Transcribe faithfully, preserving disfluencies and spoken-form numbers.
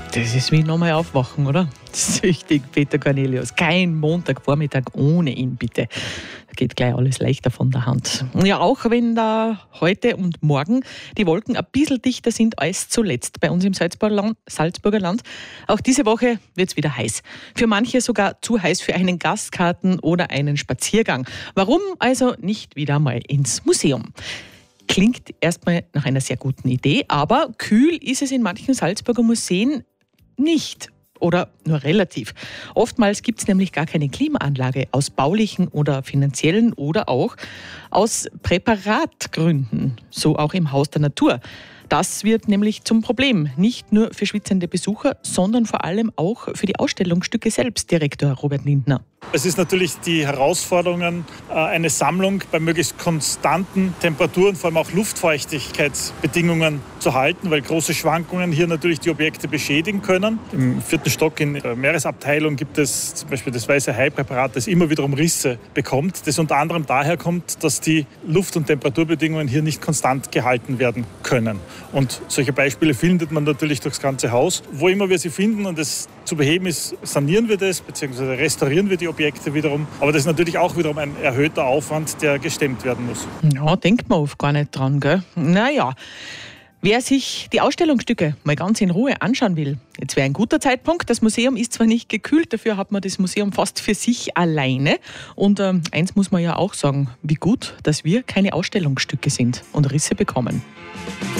Das ist wie nochmal aufwachen, oder? Süchtig, Peter Cornelius. Kein Montagvormittag ohne ihn, bitte. Da geht gleich alles leichter von der Hand. Ja, auch wenn da heute und morgen die Wolken ein bisschen dichter sind als zuletzt bei uns im Salzburger Land. Salzburger Land. Auch diese Woche wird es wieder heiß. Für manche sogar zu heiß für einen Gastgarten oder einen Spaziergang. Warum also nicht wieder mal ins Museum? Klingt erstmal nach einer sehr guten Idee, aber kühl ist es in manchen Salzburger Museen nicht oder nur relativ. Oftmals gibt es nämlich gar keine Klimaanlage aus baulichen oder finanziellen oder auch aus Präparatgründen, so auch im Haus der Natur. Das wird nämlich zum Problem, nicht nur für schwitzende Besucher, sondern vor allem auch für die Ausstellungsstücke selbst, Direktor Robert Lindner. Es ist natürlich die Herausforderung, eine Sammlung bei möglichst konstanten Temperaturen, vor allem auch Luftfeuchtigkeitsbedingungen zu halten, weil große Schwankungen hier natürlich die Objekte beschädigen können. Im vierten Stock in der Meeresabteilung gibt es zum Beispiel das weiße Hai-Präparat, das immer wiederum Risse bekommt, das unter anderem daher kommt, dass die Luft- und Temperaturbedingungen hier nicht konstant gehalten werden können. Und solche Beispiele findet man natürlich durchs ganze Haus. Wo immer wir sie finden und es zu beheben ist, sanieren wir das bzw. restaurieren wir die Objekte wiederum. Aber das ist natürlich auch wiederum ein erhöhter Aufwand, der gestemmt werden muss. Ja, denkt man oft gar nicht dran, gell? Naja, wer sich die Ausstellungsstücke mal ganz in Ruhe anschauen will, jetzt wäre ein guter Zeitpunkt. Das Museum ist zwar nicht gekühlt, dafür hat man das Museum fast für sich alleine. Und ähm, eins muss man ja auch sagen, wie gut, dass wir keine Ausstellungsstücke sind und Risse bekommen.